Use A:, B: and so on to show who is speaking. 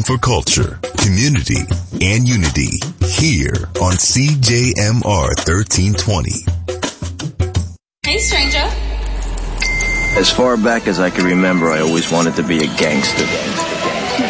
A: home for culture, community, and unity here on CJMR 1320.
B: Hey, stranger.
C: As far back as I can remember, I always wanted to be a gangster.